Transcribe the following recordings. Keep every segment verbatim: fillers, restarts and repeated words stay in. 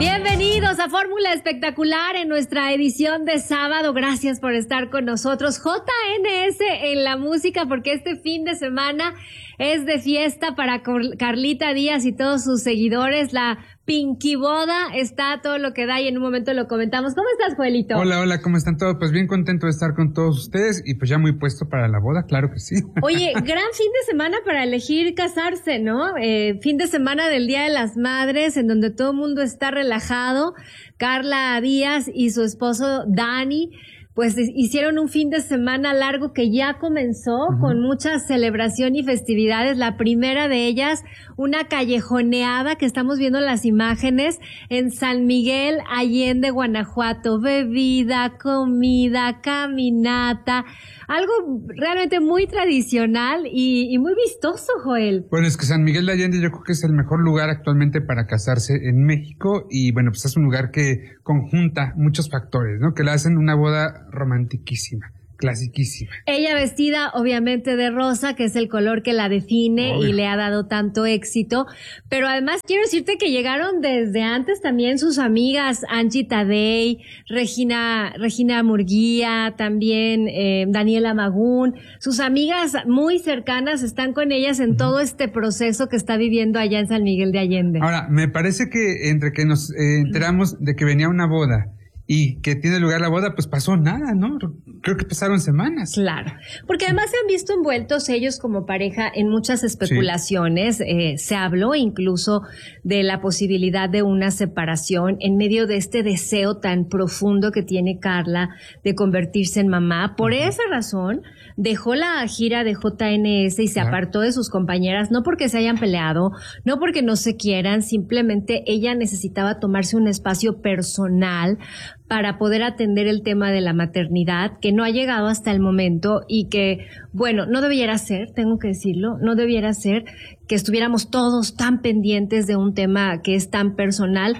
Bienvenidos a Fórmula Espectacular en nuestra edición de sábado. Gracias por estar con nosotros. J N S en la música, porque este fin de semana es de fiesta para Carlita Díaz y todos sus seguidores. La Pinky Boda está todo lo que da y en un momento lo comentamos. ¿Cómo estás, Joelito? Hola, hola, ¿cómo están todos? Pues bien contento de estar con todos ustedes y pues ya muy puesto para la boda, claro que sí. Oye, gran fin de semana para elegir casarse, ¿no? Eh, fin de semana del Día de las Madres, en donde todo el mundo está relajado. Carla Díaz y su esposo Dani pues hicieron un fin de semana largo que ya comenzó uh-huh. con mucha celebración y festividades. La primera de ellas, una callejoneada que estamos viendo las imágenes en San Miguel Allende, Guanajuato. Bebida, comida, caminata, algo realmente muy tradicional y, y muy vistoso, Joel. Bueno, es que San Miguel de Allende yo creo que es el mejor lugar actualmente para casarse en México y bueno, pues es un lugar que conjunta muchos factores, ¿no? Que le hacen una boda romantiquísima, clasiquísima. Ella vestida obviamente de rosa, que es el color que la define Obvio. y le ha dado tanto éxito, pero además quiero decirte que llegaron desde antes también sus amigas Angie Tadei, Regina, Regina Murguía, también eh, Daniela Magún, sus amigas muy cercanas están con ellas en uh-huh. todo este proceso que está viviendo allá en San Miguel de Allende. Ahora, me parece que entre que nos eh, enteramos de que venía una boda y que tiene lugar la boda, pues pasó nada, ¿no? Creo que pasaron semanas. Claro, porque además se han visto envueltos ellos como pareja en muchas especulaciones. Sí. Eh, se habló incluso de la posibilidad de una separación en medio de este deseo tan profundo que tiene Carla de convertirse en mamá. Por uh-huh. esa razón, dejó la gira de J N S y se claro. apartó de sus compañeras, no porque se hayan peleado, no porque no se quieran, simplemente ella necesitaba tomarse un espacio personal para poder atender el tema de la maternidad, que no ha llegado hasta el momento y que, bueno, no debiera ser, tengo que decirlo, no debiera ser que estuviéramos todos tan pendientes de un tema que es tan personal,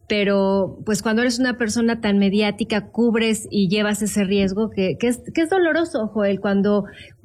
pero pues cuando eres una persona tan mediática cubres y llevas ese riesgo que, que, es, que es doloroso, Joel, cuando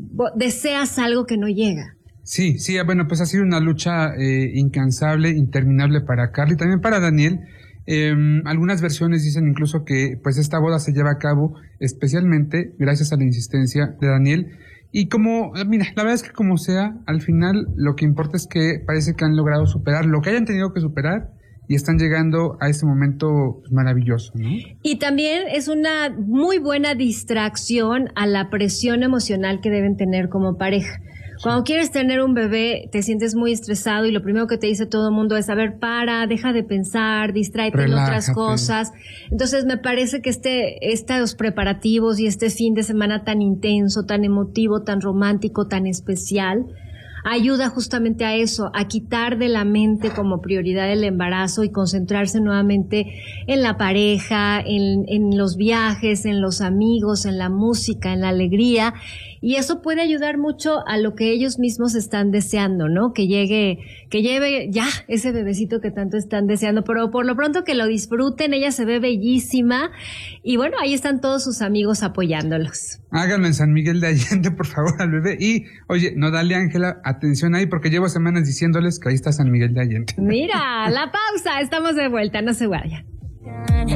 deseas algo que no llega. Sí, sí, bueno, pues ha sido una lucha eh, incansable, interminable para Carla y también para Daniel. Eh, algunas versiones dicen incluso que pues esta boda se lleva a cabo especialmente gracias a la insistencia de Daniel y como, mira, la verdad es que como sea, al final lo que importa es que parece que han logrado superar lo que hayan tenido que superar y están llegando a ese momento maravilloso, ¿no? Y también es una muy buena distracción a la presión emocional que deben tener como pareja. Cuando quieres tener un bebé, te sientes muy estresado y lo primero que te dice todo el mundo es, a ver, para, deja de pensar, distráete en otras cosas. Entonces me parece que este, estos preparativos y este fin de semana tan intenso, tan emotivo, tan romántico, tan especial, ayuda justamente a eso, a quitar de la mente como prioridad el embarazo y concentrarse nuevamente en la pareja, en, en los viajes, en los amigos, en la música, en la alegría. Y eso puede ayudar mucho a lo que ellos mismos están deseando, ¿no? Que llegue, que lleve ya ese bebecito que tanto están deseando, pero por lo pronto que lo disfruten, ella se ve bellísima y bueno, ahí están todos sus amigos apoyándolos. Háganlo en San Miguel de Allende, por favor, al bebé. Y, oye, no dale, Ángela, atención ahí, porque llevo semanas diciéndoles que ahí está San Miguel de Allende. Mira, la pausa, estamos de vuelta, no se vayan.